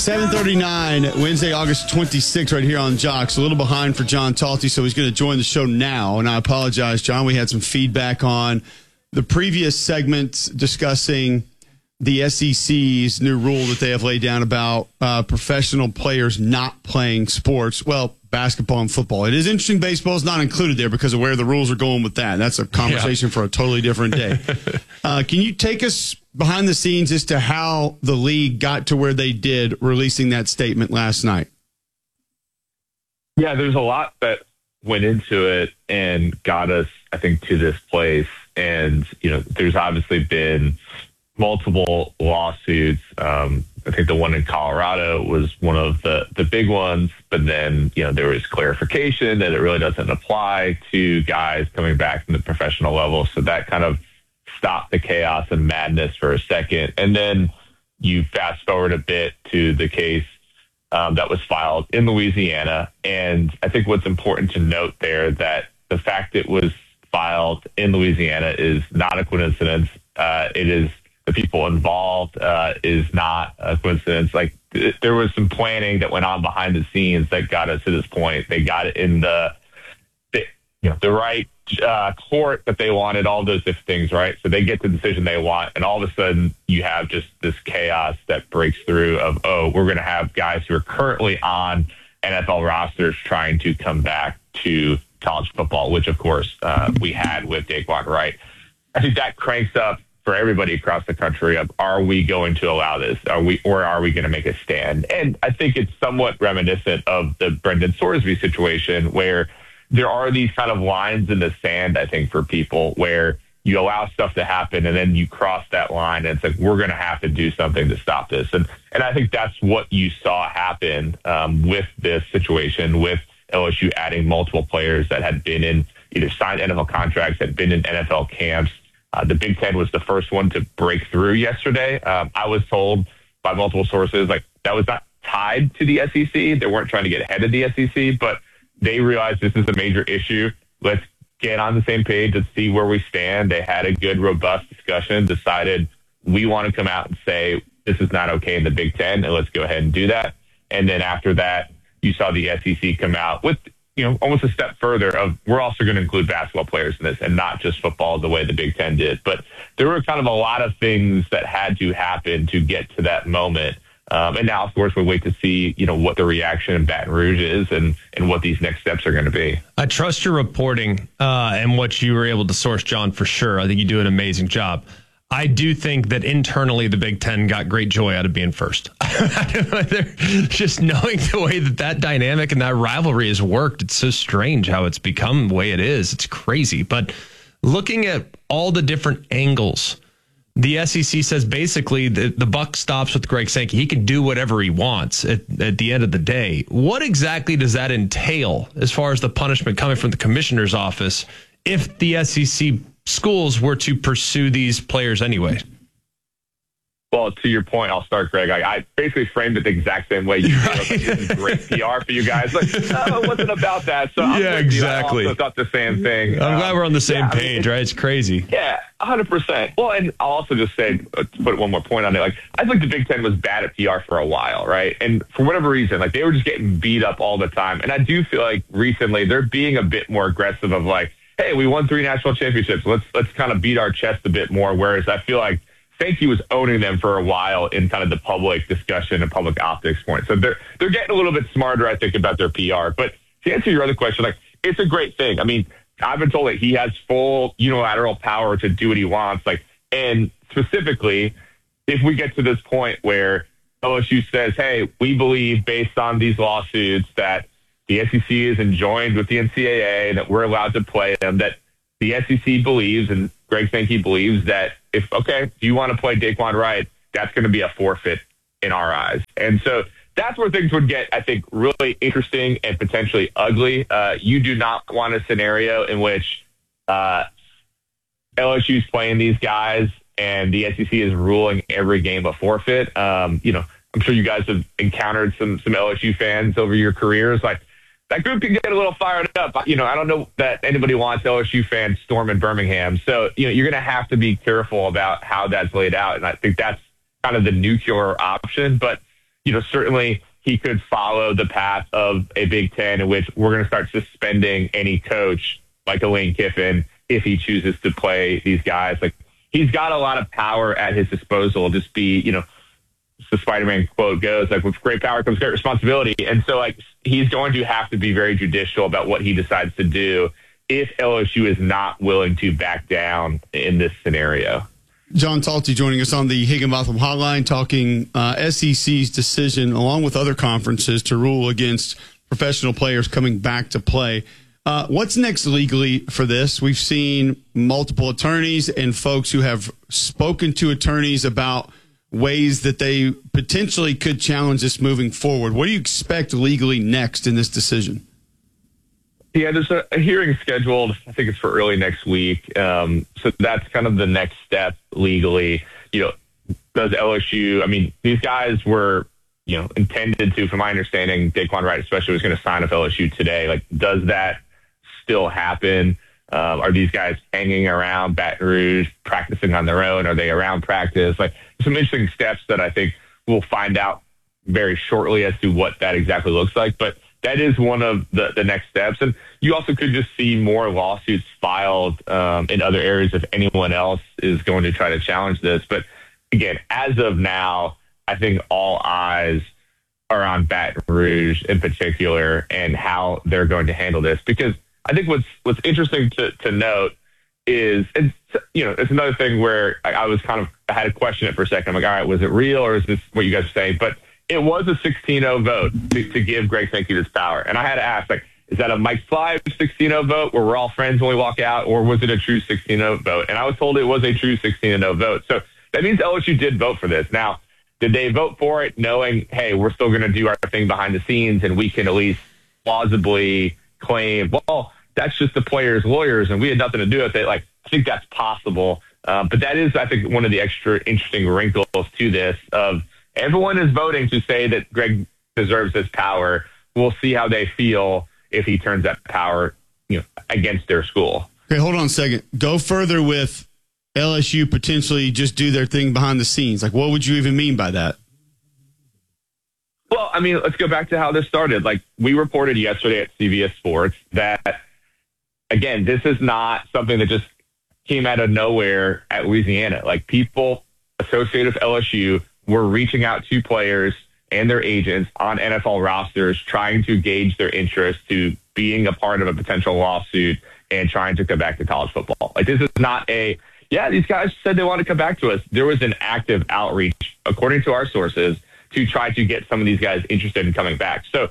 7:39, Wednesday, August 26th, right here on Jocks. A little behind for John Talty, so he's going to join the show now. And I apologize, John. We had some feedback on the previous segment discussing the SEC's new rule that they have laid down about professional players not playing sports. Well, basketball and football. It is interesting baseball is not included there because of where the rules are going with that. That's a conversation for a totally different day. Can you take us behind the scenes as to how the league got to where they did, releasing that statement last night? Yeah, there's a lot that went into it and got us, I think, to this place. And, there's obviously been multiple lawsuits. I think the one in Colorado was one of the big ones, but then, there was clarification that it really doesn't apply to guys coming back from the professional level. So that kind of stopped the chaos and madness for a second. And then you fast forward a bit to the case that was filed in Louisiana. And I think what's important to note there that the fact it was filed in Louisiana is not a coincidence. It is the people involved is not a coincidence. Like there was some planning that went on behind the scenes that got us to this point. They got it in the right court that they wanted, all those different things, right? So they get the decision they want, and all of a sudden you have just this chaos that breaks through of, we're going to have guys who are currently on NFL rosters trying to come back to college football, which of course we had with Daquan Wright. I think that cranks up for everybody across the country of, are we going to allow this? Are we going to make a stand? And I think it's somewhat reminiscent of the Brendan Sorsby situation where there are these kind of lines in the sand, I think, for people where you allow stuff to happen and then you cross that line and it's like, we're going to have to do something to stop this. And I think that's what you saw happen with this situation, with LSU adding multiple players that had been in either signed NFL contracts, had been in NFL camps. The Big Ten was the first one to break through yesterday. I was told by multiple sources, like that was not tied to the SEC. They weren't trying to get ahead of the SEC, but they realized this is a major issue. Let's get on the same page and see where we stand. They had a good, robust discussion, decided we want to come out and say this is not okay in the Big Ten, and let's go ahead and do that. And then after that, you saw the SEC come out with almost a step further of we're also going to include basketball players in this and not just football the way the Big Ten did. But there were kind of a lot of things that had to happen to get to that moment. And now, of course, we'll wait to see, what the reaction in Baton Rouge is and what these next steps are going to be. I trust your reporting and what you were able to source, John, for sure. I think you do an amazing job. I do think that internally the Big Ten got great joy out of being first. Just knowing the way that dynamic and that rivalry has worked, it's so strange how it's become the way it is. It's crazy. But looking at all the different angles, the SEC says basically the buck stops with Greg Sankey. He can do whatever he wants at the end of the day. What exactly does that entail as far as the punishment coming from the commissioner's office if the SEC schools were to pursue these players anyway? Well, to your point, I'll start, Greg. I basically framed it the exact same way you did. Like, this is great PR for you guys. Like, no, it wasn't about that. So yeah, exactly. I also thought the same thing. I'm glad we're on the same page, right? It's crazy. Yeah, 100%. Well, and I'll also just say, to put one more point on it, like, I think the Big Ten was bad at PR for a while, right? And for whatever reason, like, they were just getting beat up all the time. And I do feel like recently they're being a bit more aggressive of like, hey, we won 3 national championships. Let's kind of beat our chest a bit more. Whereas I feel like Sankey was owning them for a while in kind of the public discussion and public optics point. So they're getting a little bit smarter, I think, about their PR. But to answer your other question, like, it's a great thing. I mean, I've been told that he has full unilateral power to do what he wants. Like, and specifically, if we get to this point where LSU says, hey, we believe based on these lawsuits that the SEC is enjoined with the NCAA, that we're allowed to play them, that the SEC believes and Greg Sankey believes that if you want to play Daquan Wright, that's going to be a forfeit in our eyes. And so that's where things would get, I think, really interesting and potentially ugly. You do not want a scenario in which LSU is playing these guys and the SEC is ruling every game a forfeit. I'm sure you guys have encountered some LSU fans over your careers. Like, that group can get a little fired up. I don't know that anybody wants LSU fans storming Birmingham. So, you're going to have to be careful about how that's laid out. And I think that's kind of the nuclear option. But certainly he could follow the path of a Big Ten in which we're going to start suspending any coach like a Lane Kiffin if he chooses to play these guys. Like, he's got a lot of power at his disposal. Just be, the Spider-Man quote goes, like, with great power comes great responsibility. And so, like, he's going to have to be very judicial about what he decides to do if LSU is not willing to back down in this scenario. John Talty joining us on the Higginbotham Hotline, talking SEC's decision, along with other conferences, to rule against professional players coming back to play. What's next legally for this? We've seen multiple attorneys and folks who have spoken to attorneys about ways that they potentially could challenge this moving forward. What do you expect legally next in this decision? Yeah, there's a hearing scheduled. I think it's for early next week. So that's kind of the next step legally. Does LSU, these guys were, intended to, from my understanding, Daquan Wright especially was going to sign up LSU today. Like, does that still happen? Are these guys hanging around Baton Rouge, practicing on their own? Are they around practice? Like, some interesting steps that I think we'll find out very shortly as to what that exactly looks like. But that is one of the next steps. And you also could just see more lawsuits filed in other areas if anyone else is going to try to challenge this. But again, as of now, I think all eyes are on Baton Rouge in particular and how they're going to handle this. Because I think what's interesting to note is, it's another thing where I had to question it for a second. I'm like, all right, was it real or is this what you guys are saying? But it was a 16-0 vote to give Greg Sankey this power. And I had to ask, like, is that a Mike Fly 16-0 vote where we're all friends when we walk out, or was it a true 16-0 vote? And I was told it was a true 16-0 vote. So that means LSU did vote for this. Now, did they vote for it knowing, hey, we're still going to do our thing behind the scenes and we can at least plausibly claim, well, that's just the players' lawyers and we had nothing to do with it? Like, I think that's possible. But that is, I think, one of the extra interesting wrinkles to this of everyone is voting to say that Greg deserves this power. We'll see how they feel if he turns that power, against their school. Okay, hold on a second. Go further with LSU potentially just do their thing behind the scenes. Like, what would you even mean by that? Well, let's go back to how this started. Like, we reported yesterday at CBS Sports that, again, this is not something that just came out of nowhere at Louisiana. Like, people associated with LSU were reaching out to players and their agents on NFL rosters, trying to gauge their interest to being a part of a potential lawsuit and trying to come back to college football. Like, this is not these guys said they want to come back to us. There was an active outreach, according to our sources, to try to get some of these guys interested in coming back. So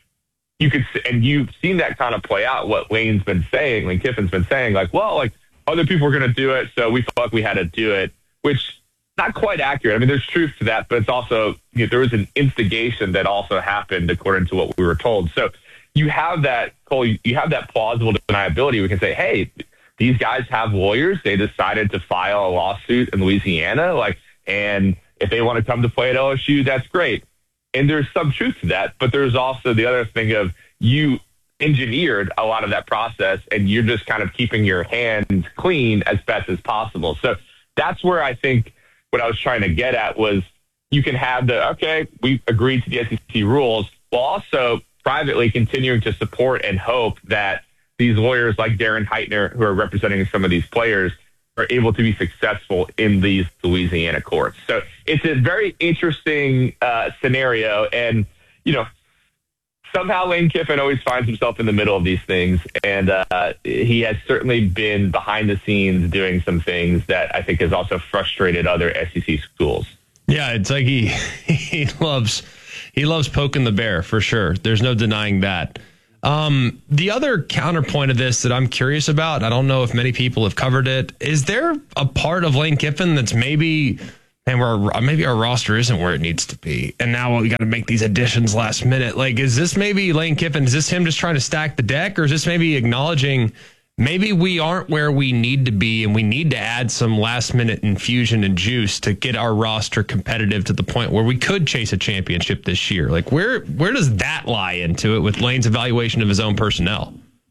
you've seen that kind of play out, what Lane Kiffin's been saying, like, well, like, other people were going to do it, so we felt like we had to do it, which not quite accurate. there's truth to that, but it's also, there was an instigation that also happened according to what we were told. So you have that, Cole, you have that plausible deniability. We can say, hey, these guys have lawyers. They decided to file a lawsuit in Louisiana, and if they want to come to play at LSU, that's great. And there's some truth to that, but there's also the other thing of you engineered a lot of that process and you're just kind of keeping your hands clean as best as possible. So that's where I think what I was trying to get at was you can have we agreed to the SEC rules while also privately continuing to support and hope that these lawyers like Darren Heitner, who are representing some of these players, are able to be successful in these Louisiana courts. So it's a very interesting scenario. And, somehow Lane Kiffin always finds himself in the middle of these things. And he has certainly been behind the scenes doing some things that I think has also frustrated other SEC schools. Yeah, it's like he loves poking the bear for sure. There's no denying that. The other counterpoint of this that I'm curious about, I don't know if many people have covered it, is there a part of Lane Kiffin that's maybe our roster isn't where it needs to be, and now we got to make these additions last minute? Like, is this maybe Lane Kiffin, is this him just trying to stack the deck, or is this maybe acknowledging maybe we aren't where we need to be and we need to add some last minute infusion and juice to get our roster competitive to the point where we could chase a championship this year? Like, where does that lie into it with Lane's evaluation of his own personnel?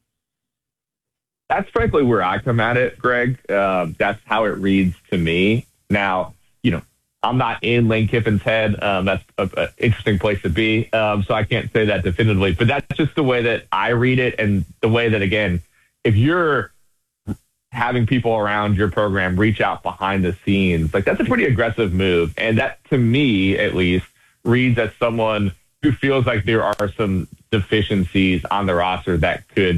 That's frankly where I come at it, Greg. That's how it reads to me. Now, I'm not in Lane Kiffin's head. That's an interesting place to be. So I can't say that definitively, but that's just the way that I read it, and the way that, again, if you're having people around your program reach out behind the scenes, like, that's a pretty aggressive move. And that, to me, at least, reads as someone who feels like there are some deficiencies on the roster that could,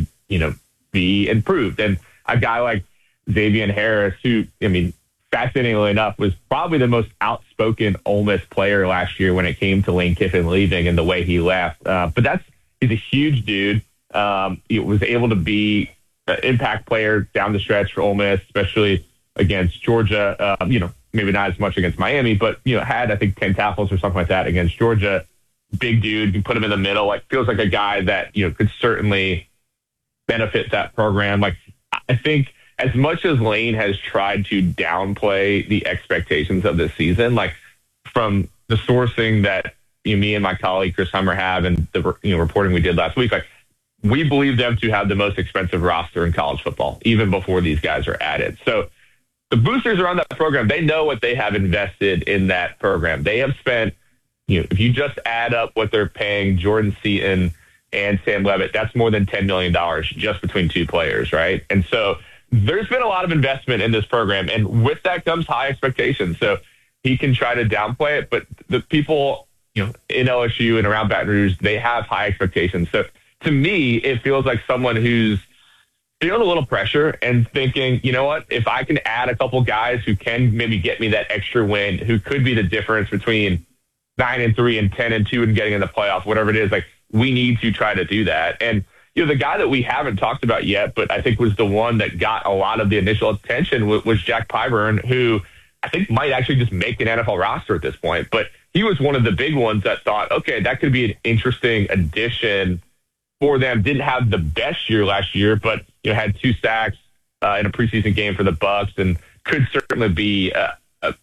be improved. And a guy like Xavier Harris, who, fascinatingly enough, was probably the most outspoken Ole Miss player last year when it came to Lane Kiffin leaving and the way he left. But he's a huge dude. He was able to be an impact player down the stretch for Ole Miss, especially against Georgia. Maybe not as much against Miami, but, had, I think, 10 tackles or something like that against Georgia. Big dude. You put him in the middle. Feels like a guy that, could certainly benefit that program. I think, as much as Lane has tried to downplay the expectations of this season, from the sourcing that me and my colleague Chris Hummer have, and the reporting we did last week, we believe them to have the most expensive roster in college football, even before these guys are added. So the boosters around that program, they know what they have invested in that program. They have spent, if you just add up what they're paying Jordan Seaton and Sam Levitt, that's more than $10 million just between two players, right? And so there's been a lot of investment in this program, and with that comes high expectations. So he can try to downplay it, but the people, in LSU and around Baton Rouge, they have high expectations. So to me, it feels like someone who's feeling a little pressure and thinking, you know what, if I can add a couple guys who can maybe get me that extra win, who could be the difference between 9-3 and 10-2 and getting in the playoffs, whatever it is, we need to try to do that. And the guy that we haven't talked about yet, but I think was the one that got a lot of the initial attention, was Jack Pyburn, who I think might actually just make an NFL roster at this point. But he was one of the big ones that thought, okay, that could be an interesting addition for them. Didn't have the best year last year, but had 2 sacks in a preseason game for the Bucks, and could certainly be a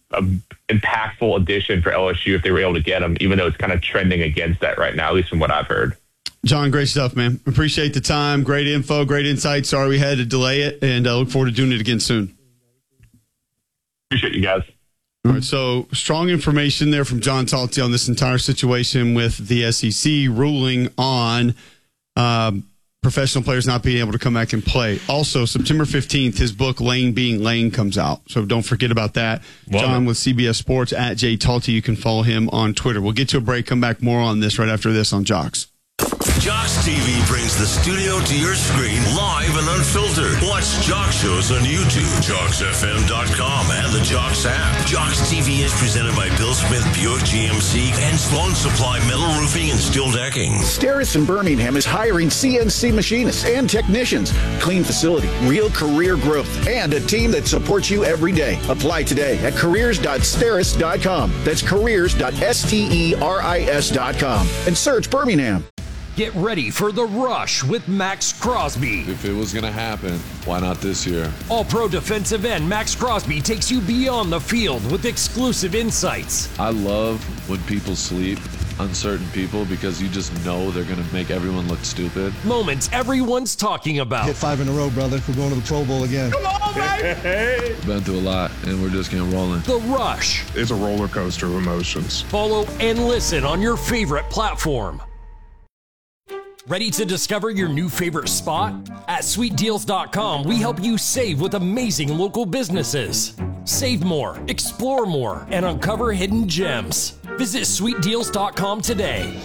impactful addition for LSU if they were able to get him, even though it's kind of trending against that right now, at least from what I've heard. John, great stuff, man. Appreciate the time. Great info, great insight. Sorry we had to delay it, and I look forward to doing it again soon. Appreciate you guys. All right, so strong information there from John Talty on this entire situation with the SEC ruling on professional players not being able to come back and play. Also, September 15th, his book, Lane Being Lane, comes out. So don't forget about that. John with CBS Sports, at Jay Talty. You can follow him on Twitter. We'll get to a break, come back more on this right after this on Jocks. Jocks TV brings the studio to your screen live and unfiltered. Watch Jocks shows on YouTube, JocksFM.com, and the Jocks app. Jocks TV is presented by Bill Smith Buick GMC and Sloan Supply Metal Roofing and Steel Decking. Steris in Birmingham is hiring CNC machinists and technicians. Clean facility, real career growth, and a team that supports you every day. Apply today at careers.steris.com. That's careers.steris.com. And search Birmingham. Get ready for The Rush with Max Crosby. If it was going to happen, why not this year? All-pro defensive end Max Crosby takes you beyond the field with exclusive insights. I love when people sleep on certain people because you just know they're going to make everyone look stupid. Moments everyone's talking about. Hit 5 in a row, brother. We're going to the Pro Bowl again. Come on, baby! Been through a lot, and we're just getting rolling. The Rush. It's a roller coaster of emotions. Follow and listen on your favorite platform. Ready to discover your new favorite spot? At SweetDeals.com, we help you save with amazing local businesses. Save more, explore more, and uncover hidden gems. Visit SweetDeals.com today.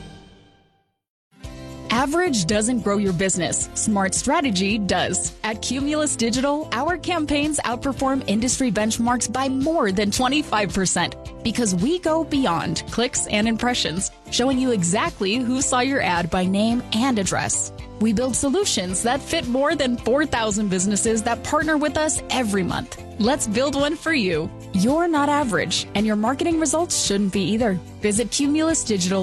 Average doesn't grow your business. Smart strategy does. At Cumulus Digital, our campaigns outperform industry benchmarks by more than 25% because we go beyond clicks and impressions, showing you exactly who saw your ad by name and address. We build solutions that fit more than 4,000 businesses that partner with us every month. Let's build one for you. You're not average, and your marketing results shouldn't be either. Visit Cumulus Digital.